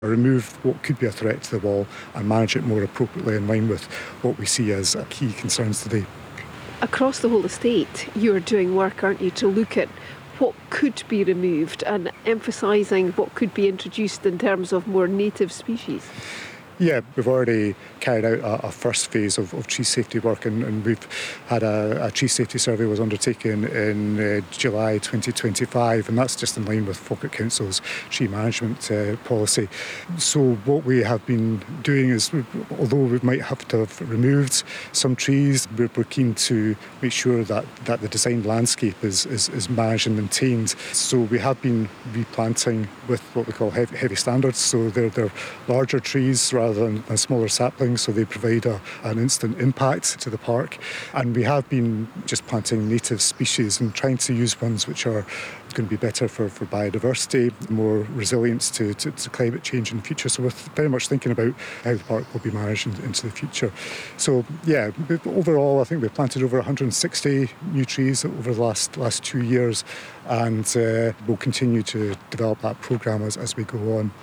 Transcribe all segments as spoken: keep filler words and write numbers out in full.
remove what could be a threat to the wall and manage it more appropriately in line with what we see as key concerns today. Across the whole estate, you're doing work, aren't you, to look at what could be removed and emphasising what could be introduced in terms of more native species? Yeah, we've already carried out a, a first phase of, of tree safety work, and, and we've had a, a tree safety survey was undertaken in uh, July twenty twenty-five, and that's just in line with Falkirk Council's tree management uh, policy. So what we have been doing is, although we might have to have removed some trees, we're, we're keen to make sure that, that the designed landscape is, is, is managed and maintained. So we have been replanting with what we call heavy, heavy standards, so they're, they're larger trees rather than, than smaller saplings, so they provide a, an instant impact to the park. And we have been just planting native species and trying to use ones which are going to be better for, for biodiversity, more resilience to, to, to climate change in the future. So we're very much thinking about how the park will be managed in, into the future. So yeah, overall I think we've planted over one hundred sixty new trees over the last last two years, and uh, we'll continue to develop that programme as, as we go on.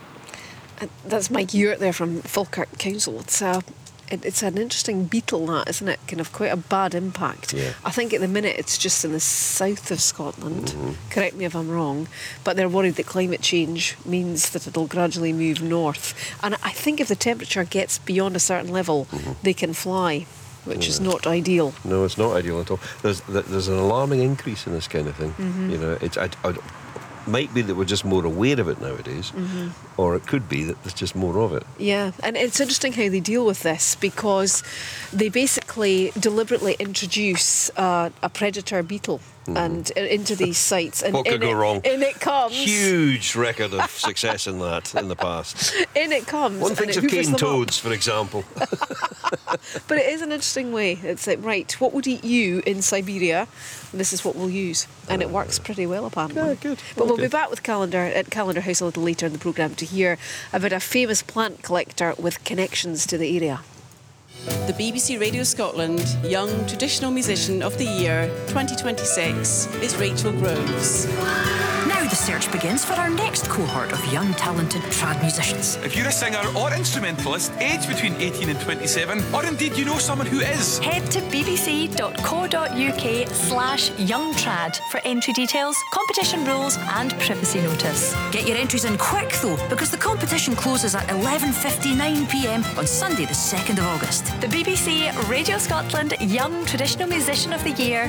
That's Mike Ewart there from Falkirk Council. It's a, it, it's an interesting beetle, that, isn't it? Kind of quite a bad impact. Yeah. I think at the minute it's just in the south of Scotland. Mm-hmm. Correct me if I'm wrong, but they're worried that climate change means that it'll gradually move north. And I think if the temperature gets beyond a certain level, mm-hmm. they can fly, which yeah. is not ideal. No, it's not ideal at all. There's there's an alarming increase in this kind of thing. Mm-hmm. You know, it's I, I, might be that we're just more aware of it nowadays, mm-hmm. or it could be that there's just more of it. Yeah, and it's interesting how they deal with this, because they basically deliberately introduce uh, a predator beetle mm-hmm. and uh, into these sites. And what could go it, wrong? In it comes. Huge record of success in that in the past. In it comes. One thinks of cane toads, for example. But it is an interesting way. It's like, right, what would eat you in Siberia? This is what we'll use. And uh, it works pretty well, apparently. Yeah, good. But well, we'll be back with Calendar at Calendar House a little later in the programme to hear about a famous plant collector with connections to the area. The B B C Radio Scotland Young Traditional Musician of the Year twenty twenty-six is Rachel Groves. Now the search begins for our next cohort of young talented trad musicians. If you're a singer or instrumentalist aged between eighteen and twenty-seven, or indeed you know someone who is, head to bbc.co.uk slash youngtrad for entry details, competition rules and privacy notice. Get your entries in quick though, because the competition closes at eleven fifty-nine p m on Sunday the second of August. The B B C Radio Scotland Young Traditional Musician of the Year